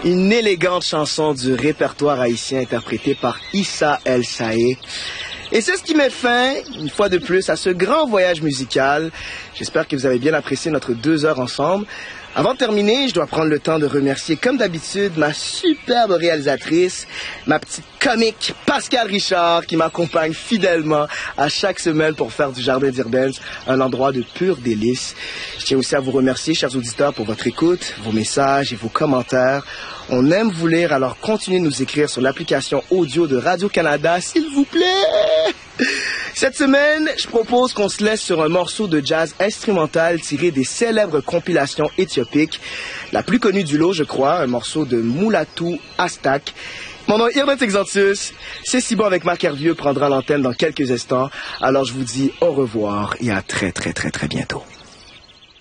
Une élégante chanson du répertoire haïtien interprétée par Issa El Saé. Et c'est ce qui met fin, une fois de plus, à ce grand voyage musical. J'espère que vous avez bien apprécié notre 2 heures ensemble. Avant de terminer, je dois prendre le temps de remercier, comme d'habitude, ma superbe réalisatrice, ma petite comique Pascal Richard, qui m'accompagne fidèlement à chaque semaine pour faire du Jardin d'Irbens un endroit de pur délice. Je tiens aussi à vous remercier, chers auditeurs, pour votre écoute, vos messages et vos commentaires. On aime vous lire, alors continuez de nous écrire sur l'application audio de Radio-Canada, s'il vous plaît. Cette semaine, je propose qu'on se laisse sur un morceau de jazz instrumental tiré des célèbres compilations éthiopiques. La plus connue du lot, je crois, un morceau de Moulatou Astak. Mon nom est Irvin Exantius. C'est si bon avec Marc Hervieux prendra l'antenne dans quelques instants. Alors je vous dis au revoir et à très bientôt.